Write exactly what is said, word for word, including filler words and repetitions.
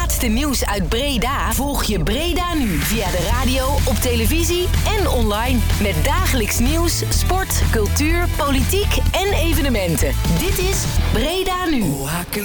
laatste nieuws uit Breda volg je Breda Nu via de radio, op televisie en online. Met dagelijks nieuws, sport, cultuur, politiek en evenementen. Dit is Breda Nu. Oh, I can